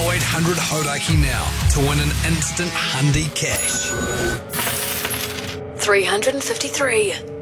0800 Hauraki now to win an instant Hyundai cash. 353.